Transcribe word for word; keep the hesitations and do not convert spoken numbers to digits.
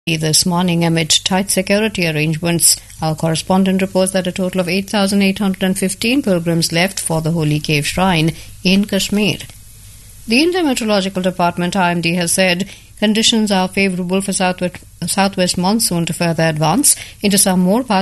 this morning amid tight security arrangements. Our correspondent reports that a total of eight thousand eight hundred fifteen pilgrims left for the Holy Cave Shrine in Kashmir. The Indian Meteorological Department I M D has said conditions are favourable for southwest, southwest monsoon to further advance into some more parts